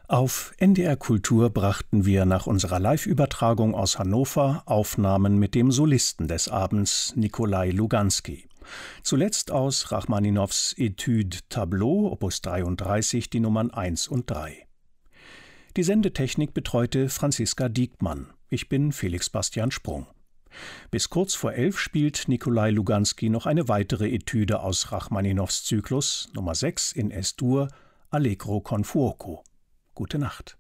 Auf NDR Kultur brachten wir nach unserer Live-Übertragung aus Hannover Aufnahmen mit dem Solisten des Abends, Nikolai Luganski. Zuletzt aus Rachmaninows Etude Tableau, Opus 33, die Nummern 1 und 3. Die Sendetechnik betreute Franziska Diekmann. Ich bin Felix Bastian Sprung. Bis kurz vor 11 spielt Nikolai Luganski noch eine weitere Etüde aus Rachmaninows Zyklus, Nummer 6 in Es-Dur, Allegro con fuoco. Gute Nacht.